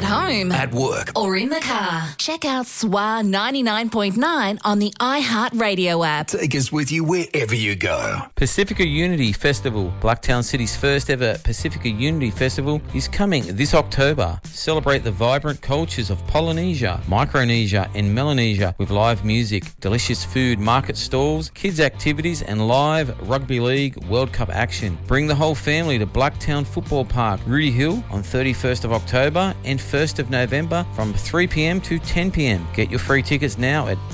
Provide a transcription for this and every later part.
At home. At work. Or in the car. Check out SWA 99.9 on the iHeartRadio app. Take us with you wherever you go. Pacifica Unity Festival. Blacktown City's first ever Pacifica Unity Festival is coming this October. Celebrate the vibrant cultures of Polynesia, Micronesia and Melanesia with live music, delicious food, market stalls, kids activities and live Rugby League World Cup action. Bring the whole family to Blacktown Football Park, Rudy Hill on 31st of October and 1st of November from 3pm to 10pm. Get your free tickets now at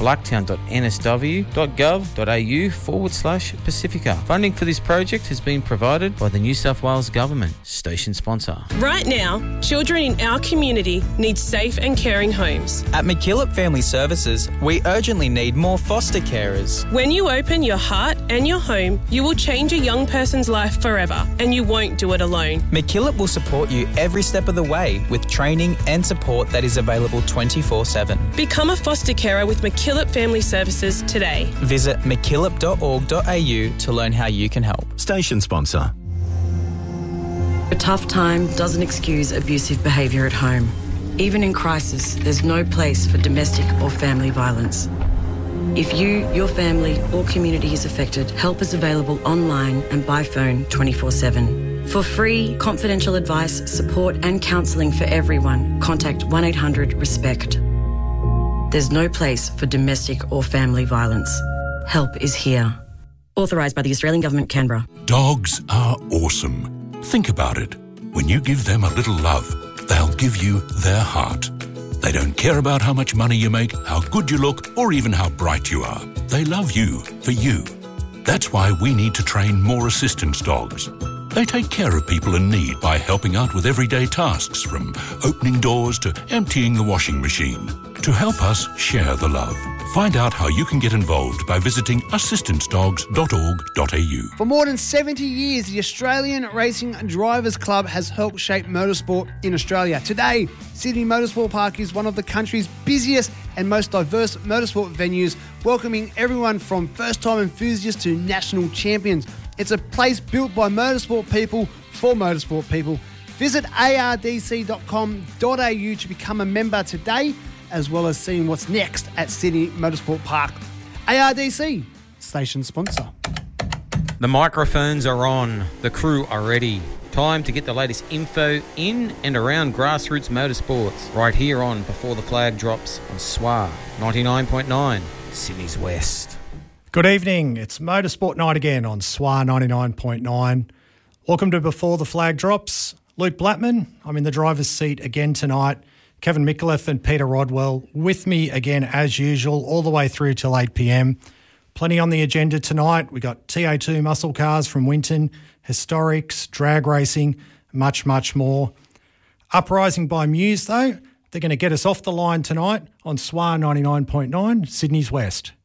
blacktown.nsw.gov.au/Pacifica. Funding for this project has been provided by the New South Wales Government. Station sponsor. Right now, children in our community need safe and caring homes. At McKillop Family Services, we urgently need more foster carers. When you open your heart and your home, you will change a young person's life forever, and you won't do it alone. McKillop will support you every step of the way with training and support that is available 24/7. Become a foster carer with McKillop Family Services today. Visit mckillop.org.au to learn how you can help. Station sponsor. A tough time doesn't excuse abusive behaviour at home. Even in crisis, there's no place for domestic or family violence. If you, your family or community is affected, help is available online and by phone 24/7. For free, confidential advice, support and counselling for everyone, contact 1-800-RESPECT. There's no place for domestic or family violence. Help is here. Authorised by the Australian Government, Canberra. Dogs are awesome. Think about it. When you give them a little love, they'll give you their heart. They don't care about how much money you make, how good you look, or even how bright you are. They love you for you. That's why we need to train more assistance dogs. They take care of people in need by helping out with everyday tasks, from opening doors to emptying the washing machine. To help us share the love, find out how you can get involved by visiting assistancedogs.org.au. For more than 70 years, the Australian Racing Drivers Club has helped shape motorsport in Australia. Today, Sydney Motorsport Park is one of the country's busiest and most diverse motorsport venues, welcoming everyone from first-time enthusiasts to national champions. It's a place built by motorsport people for motorsport people. Visit ardc.com.au to become a member today, as well as seeing what's next at Sydney Motorsport Park. ARDC, station sponsor. The microphones are on. The crew are ready. Time to get the latest info in and around grassroots motorsports. Right here on Before the Flag Drops on SWA 99.9, Sydney's West. Good evening. It's Motorsport Night again on SWA 99.9. Welcome to Before the Flag Drops. Luke Blattman, I'm in the driver's seat again tonight. Kevin Micallef and Peter Rodwell with me again as usual all the way through till 8pm. Plenty on the agenda tonight. We got TA2 muscle cars from Winton, historics, drag racing, much, much more. Uprising by Muse though, they're going to get us off the line tonight on SWA 99.9, Sydney's West.